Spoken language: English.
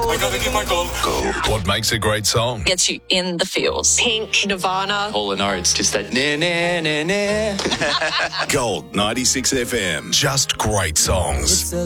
I gotta get my gold. What makes a great song? Gets you in the feels. Pink, Nirvana. All and Oates, just that na na na na. Gold 96 FM. Just great songs.